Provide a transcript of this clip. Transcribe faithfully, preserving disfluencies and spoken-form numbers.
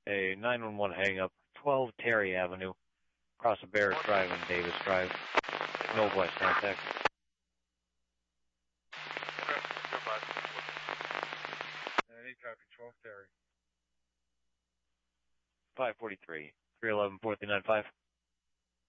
A nine one one hang up, twelve Terry Avenue, across of Barrett Drive and Davis Drive. No voice contact. Okay, goodbye. Any copy, twelve Terry. five forty-three, three eleven, four three nine five.